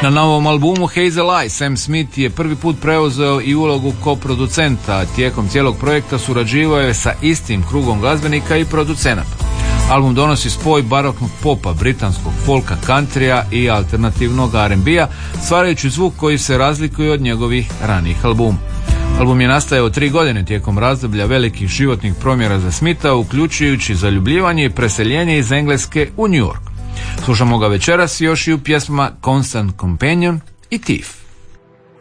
Na novom albumu Hazel Eye Sam Smith je prvi put preuzeo i ulogu koproducenta, a tijekom cijelog projekta surađivao je sa istim krugom glazbenika i producenata. Album donosi spoj baroknog popa, britanskog folka, countrya i alternativnog R&B-a, stvarajući zvuk koji se razlikuje od njegovih ranijih albuma. Album je nastajao 3 godine tijekom razdoblja velikih životnih promjera za Smitha, uključujući zaljubljivanje i preseljenje iz Engleske u New York. Slušamo ga večeras još i u pjesmama Constant Companion i Thief.